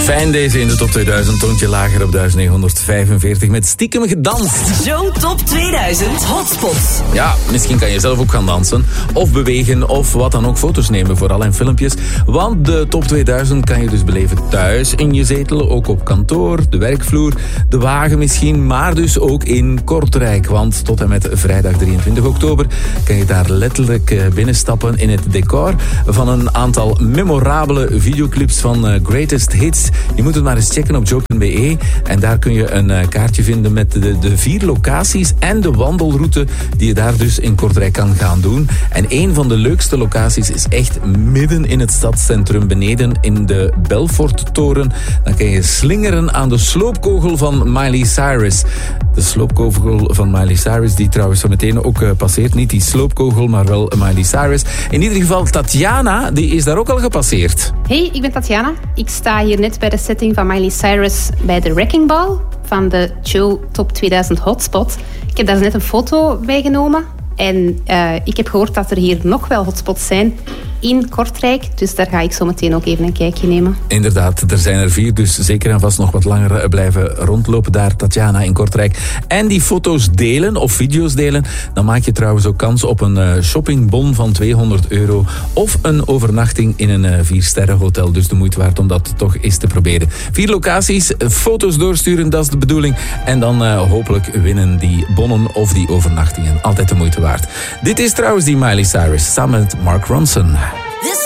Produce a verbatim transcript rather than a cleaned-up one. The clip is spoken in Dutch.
Fijn deze in de top tweeduizend, toontje lager op duizend negenhonderdvijfenveertig met Stiekem Gedanst. Zo top tweeduizend Hotspots. Ja, misschien kan je zelf ook gaan dansen of bewegen of wat dan ook, foto's nemen vooral en filmpjes. Want de top tweeduizend kan je dus beleven thuis, in je zetel, ook op kantoor, de werkvloer, de wagen misschien, maar dus ook in Kortrijk. Want tot en met vrijdag drieëntwintig oktober kan je daar letterlijk binnenstappen in het decor van een aantal memorabele videoclips van Greatest Hits. Je moet het maar eens checken op joe punt b e en daar kun je een kaartje vinden met de, de vier locaties en de wandelroute die je daar dus in Kortrijk kan gaan doen. En een van de leukste locaties is echt midden in het stadscentrum, beneden in de Belforttoren. Dan kan je slingeren aan de sloopkogel van Miley Cyrus. De sloopkogel van Miley Cyrus, die trouwens zo meteen ook uh, passeert. Niet die sloopkogel, maar wel Miley Cyrus. In ieder geval, Tatjana, die is daar ook al gepasseerd. Hey, ik ben Tatjana. Ik sta hier net bij de setting van Miley Cyrus bij de Wrecking Ball van de Joe Top tweeduizend Hotspot. Ik heb daar net een foto bij genomen. En uh, ik heb gehoord dat er hier nog wel hotspots zijn in Kortrijk. Dus daar ga ik zo meteen ook even een kijkje nemen. Inderdaad, er zijn er vier, dus zeker en vast nog wat langer blijven rondlopen daar, Tatjana, in Kortrijk. En die foto's delen of video's delen, dan maak je trouwens ook kans op een shoppingbon van tweehonderd euro of een overnachting in een viersterrenhotel. Dus de moeite waard om dat toch eens te proberen. Vier locaties, foto's doorsturen, dat is de bedoeling. En dan uh, hopelijk winnen die bonnen of die overnachtingen. Altijd de moeite waard. Dit is trouwens die Miley Cyrus samen met Mark Ronson.